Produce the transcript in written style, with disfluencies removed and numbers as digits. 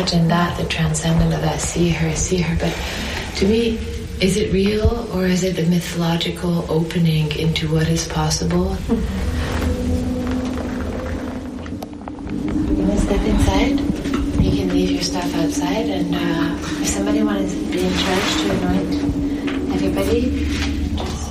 imagine that, the transcendent of that, see her. But to me, is it real or is it the mythological opening into what is possible? You want to step inside? You can leave your stuff outside, and if somebody wants to be in charge to anoint everybody, just